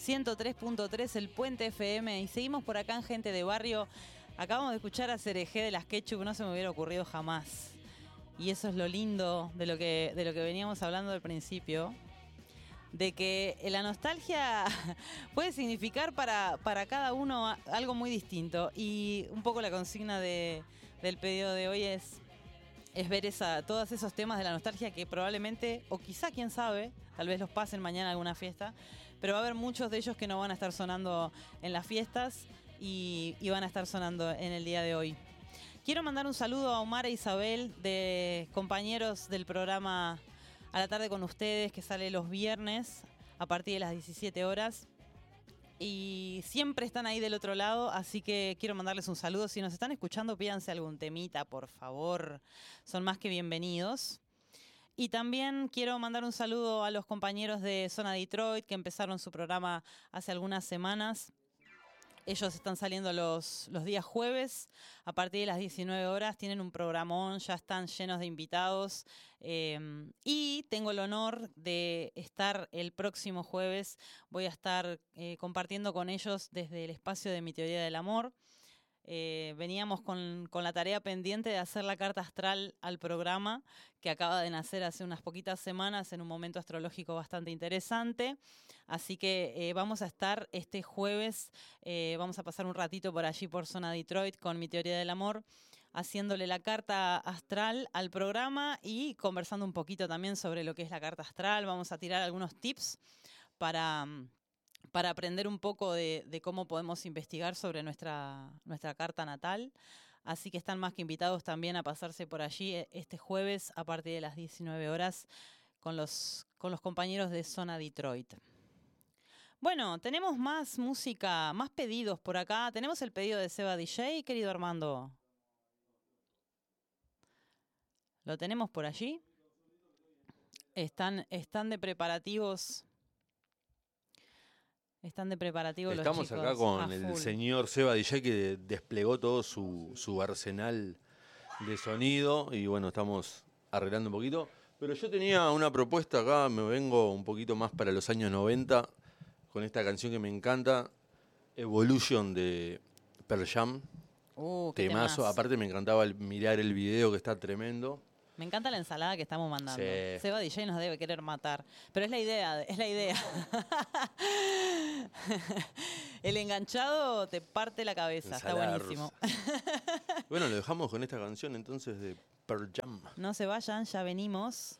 103.3 el Puente FM y seguimos por acá en Gente de Barrio. Acabamos de escuchar a Cereje de las Ketchup, no se me hubiera ocurrido jamás. Y eso es lo lindo de lo que veníamos hablando al principio, de que la nostalgia puede significar para cada uno algo muy distinto. Y un poco la consigna del pedido de hoy es ver todos esos temas de la nostalgia que probablemente, o quizá, quién sabe, tal vez los pasen mañana a alguna fiesta, pero va a haber muchos de ellos que no van a estar sonando en las fiestas y van a estar sonando en el día de hoy. Quiero mandar un saludo a Omar e Isabel, de compañeros del programa A la Tarde con Ustedes, que sale los viernes a partir de las 17 horas. Y siempre están ahí del otro lado, así que quiero mandarles un saludo. Si nos están escuchando, pídanse algún temita, por favor. Son más que bienvenidos. Y también quiero mandar un saludo a los compañeros de Zona Detroit, que empezaron su programa hace algunas semanas. Ellos están saliendo los días jueves a partir de las 19 horas. Tienen un programón, ya están llenos de invitados. Y tengo el honor de estar el próximo jueves. Voy a estar compartiendo con ellos desde el espacio de Mi Teoría del Amor. Veníamos con la tarea pendiente de hacer la carta astral al programa, que acaba de nacer hace unas poquitas semanas en un momento astrológico bastante interesante. Así que vamos a estar este jueves, vamos a pasar un ratito por allí por Zona Detroit con Mi Teoría del Amor, haciéndole la carta astral al programa y conversando un poquito también sobre lo que es la carta astral. Vamos a tirar algunos tips para aprender un poco de cómo podemos investigar sobre nuestra carta natal. Así que están más que invitados también a pasarse por allí este jueves a partir de las 19 horas con los compañeros de Zona Detroit. Bueno, tenemos más música, más pedidos por acá. Tenemos el pedido de Seba DJ, querido Armando. ¿Lo tenemos por allí? Están de preparativos. Están de preparativo los chicos. Estamos acá con el señor Seba DJ, que desplegó todo su arsenal de sonido y bueno, estamos arreglando un poquito. Pero yo tenía una propuesta acá, me vengo un poquito más para los años 90 con esta canción que me encanta, Evolution de Pearl Jam. Temazo. Aparte me encantaba mirar el video, que está tremendo. Me encanta la ensalada que estamos mandando. Sí. Seba DJ nos debe querer matar. Pero es la idea, El enganchado te parte la cabeza, Ensalada está buenísimo. Bueno, lo dejamos con esta canción entonces de Pearl Jam. No se vayan, ya venimos.